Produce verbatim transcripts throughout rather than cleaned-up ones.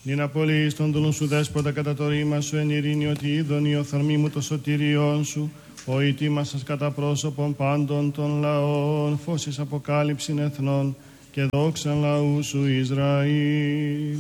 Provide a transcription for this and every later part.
Νην απολύεις τον δούλον σου δέσποτα κατά το ρήμα σου εν ειρήνη, ότι είδον η οθαρμή μου το σωτήριόν σου. Ο ητήμασας κατά πρόσωπον πάντων των λαών, φώσης αποκάλυψην εθνών και δόξαν λαού σου Ισραήλ.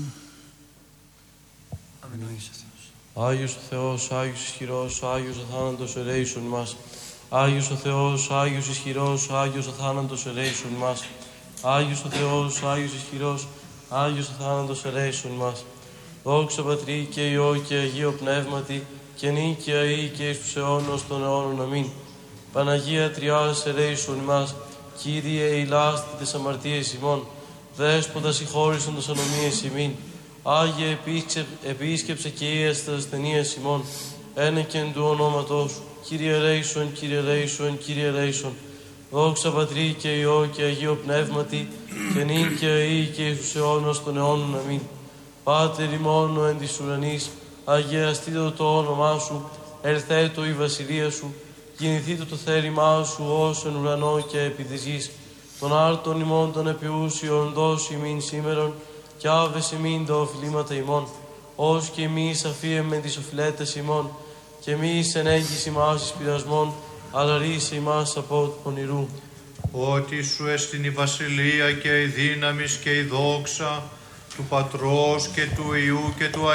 Άγιος ο Θεός, Άγιος ισχυρός, Άγιος ο θάνατος ελέησον μας. Άγιος ο Θεός, Άγιος ισχυρός, Άγιος ο θάνατος ελέησον μας. Άγιος ο Θεός, Άγιος ισχυρός, Άγιος ο θάνατος ελέησον μας. Δόξα Πατρί και Υιό και Αγίο Πνεύματι, και νίκαια ή και εις τους αιώνας των αιώνων. Αμήν. Παναγία Τριάς ελέησον μας. Κύριε ηλάστη τες αμαρτίες ημών. Δέσποτα συγχώρησον τες ανομίες ημίν. Άγιε επίσκεψε και ίες τες ασθενείες ημών. Ένεκεν του ονόματός σου. Κύριε ελέησον, Κύριε ελέησον, Κύριε ελέησον. Δόξα Πατρί και Υιό και Αγίο Πνεύματι, και νίκαια ή και εις τους αιώνας των αιώνων. Αμήν. Πάτερ ημών ο εν της ουρανής, αγιαστήτω το όνομά σου, ελθέτω η βασιλεία σου, γεννηθήτω το θέλημά σου ως εν ουρανό και επί της γης. Τον άρτον ημών των επιούσιων δώσει ημίν σήμερον, και άβες ημίν τα οφειλήματα ημών, ως και εμείς αφίεμεν τις οφειλέτες ημών, και εμείς εν έγκυς ημάς εις πειρασμών, αλλά ρίσε ημάς από του πονηρού. Ότι σου εστιν η βασιλεία και η δύναμις και η δόξα του Πατρός και του Υιού και του